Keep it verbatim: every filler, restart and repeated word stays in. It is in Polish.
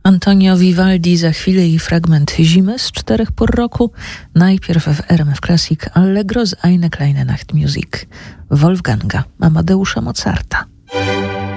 Antonio Vivaldi, za chwilę i fragment Zimy z czterech pór roku. Najpierw w R M F Classic Allegro z Eine kleine Nachtmusik Wolfganga Amadeusza Mozarta.